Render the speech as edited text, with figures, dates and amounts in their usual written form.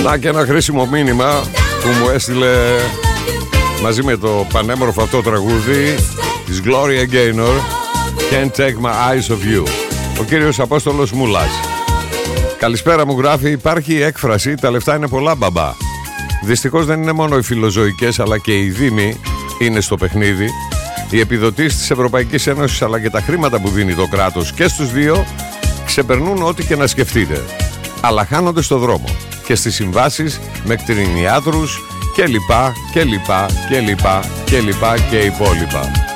Να και ένα χρήσιμο μήνυμα που μου έστειλε μαζί με το πανέμορφο αυτό τραγούδι της Gloria Gaynor, Can't Take My Eyes Off You, ο κύριος Απόστολος Μούλας. Καλησπέρα, μου γράφει, υπάρχει η έκφραση «Τα λεφτά είναι πολλά, μπαμπά». Δυστυχώς δεν είναι μόνο οι φιλοζωικές αλλά και οι δήμοι είναι στο παιχνίδι. Οι επιδοτήσεις της Ευρωπαϊκής Ένωσης αλλά και τα χρήματα που δίνει το κράτος και στους δύο ξεπερνούν ό,τι και να σκεφτείτε. Αλλά χάνονται στο δρόμο και στις συμβάσεις με κτηνιάτρους και λοιπά και λοιπά και λοιπά και λοιπά και υπόλοιπα.